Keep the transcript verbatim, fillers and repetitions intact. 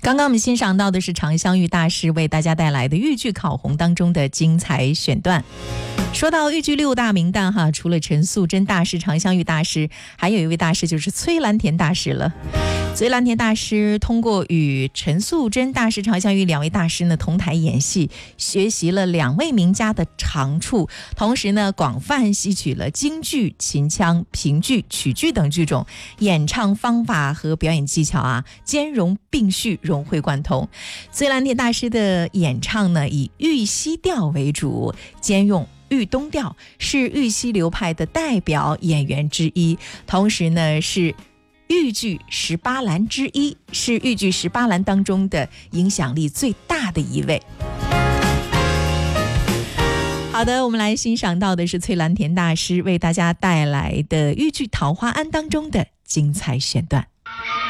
刚刚我们欣赏到的是常香玉大师为大家带来的豫剧考红当中的精彩选段。说到豫剧六大名旦哈，除了陈素贞大师、常香玉大师，还有一位大师就是崔兰田大师了。崔兰田大师通过与陈素贞大师、常香玉两位大师呢同台演戏，学习了两位名家的长处，同时呢广泛吸取了京剧、秦腔、评剧、曲剧等剧种，演唱方法和表演技巧啊兼容并蓄，融会贯通。崔兰田大师的演唱呢以豫西调为主，兼用豫东调，是豫西流派的代表演员之一，同时呢是豫剧十八兰之一，是豫剧十八兰当中的影响力最大的一位。好的，我们来欣赏到的是崔兰田大师为大家带来的豫剧《桃花庵》当中的精彩选段。